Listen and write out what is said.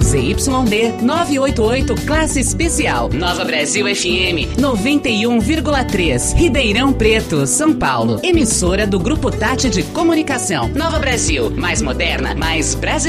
ZYD 988, classe especial. Nova Brasil FM 91,3, Ribeirão Preto, São Paulo. Emissora do Grupo Tati de Comunicação. Nova Brasil, mais moderna, mais brasileira.